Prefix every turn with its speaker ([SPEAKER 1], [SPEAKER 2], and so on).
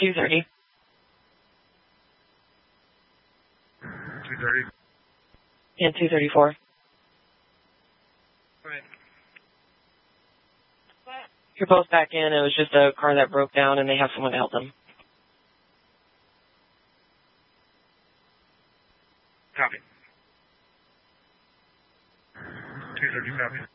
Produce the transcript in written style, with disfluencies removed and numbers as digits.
[SPEAKER 1] 230.
[SPEAKER 2] 230.
[SPEAKER 1] And 234.
[SPEAKER 2] Right.
[SPEAKER 1] You're both back in. It was just a car that broke down, and they have someone to help them.
[SPEAKER 2] Copy. 230, copy.